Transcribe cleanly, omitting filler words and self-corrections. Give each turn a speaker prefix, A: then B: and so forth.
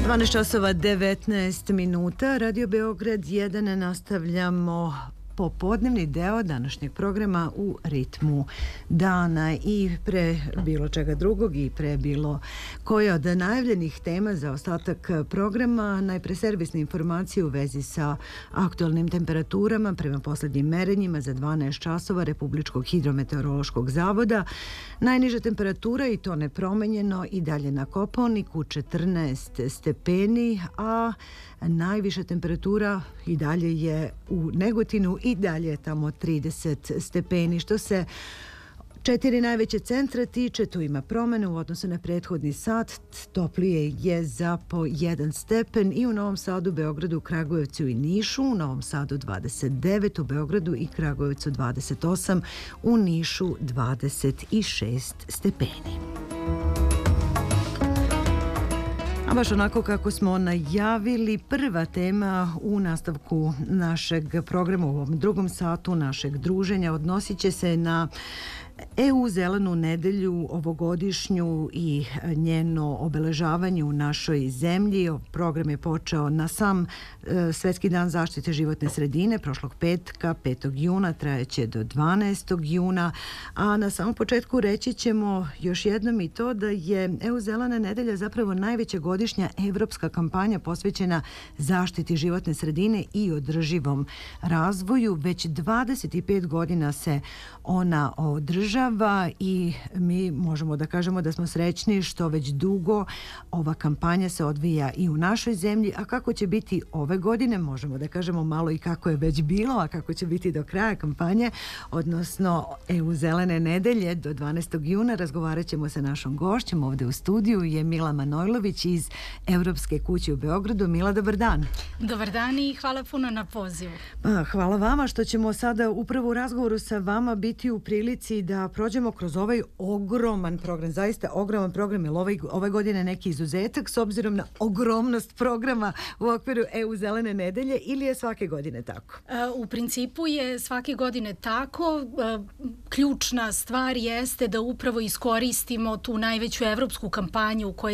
A: 12 časova 19 minuta, Radio Beograd 1, nastavljamo popodnevni deo današnjeg programa u ritmu dana i pre bilo čega drugog i pre bilo koje od najavljenih tema za ostatak programa. Najpre servisne informacije u vezi sa aktualnim temperaturama prema poslednjim merenjima za 12 časova Republičkog hidrometeorološkog zavoda. Najniža temperatura, i to nepromenjeno, i dalje na Kopaoniku 14 stepeni, a najviša temperatura i dalje je u Negotinu, i dalje je tamo 30 stepeni. Što se 4 najveće centra tiče, tu ima promene u odnosu na prethodni sat. Toplije je za po 1 stepen i u Novom Sadu, Beogradu, Kragujevcu i Nišu. U Novom Sadu 29, u Beogradu i Kragujevcu 28, u Nišu 26 stepeni. A baš onako kako smo najavili, prva tema u nastavku našeg programa u ovom drugom satu našeg druženja odnosit će se na EU zelenu nedelju ovogodišnju i njeno obeležavanje u našoj zemlji. Program je počeo na sam Svetski dan zaštite životne sredine prošlog petka, 5. juna, trajeće do 12. juna. A na samom početku reći ćemo još jednom i to da je EU zelena nedelja zapravo najveća godišnja evropska kampanja posvećena zaštiti životne sredine i održivom razvoju. Već 25 godina se ona održava i mi možemo da kažemo da smo srećni što već dugo ova kampanja se odvija i u našoj zemlji. A kako će biti ove godine, možemo da kažemo malo i kako je već bilo, a kako će biti do kraja kampanje, odnosno EU zelene nedelje do 12. juna. Razgovarat ćemo sa našom gošćom. Ovde u studiju je Mila Manojlović iz Evropske kuće u Beogradu. Mila, dobar dan.
B: Dobar dan i hvala puno na pozivu.
A: Hvala vama što ćemo sada upravo u razgovoru sa vama biti u prilici da prođemo kroz ovaj ogroman program, zaista ogroman program, jer ove godine neki izuzetak s obzirom na ogromnost programa u okviru EU zelene nedelje, ili je svake godine tako?
B: U principu je svake godine tako. Ključna stvar jeste da upravo iskoristimo tu najveću evropsku kampanju koja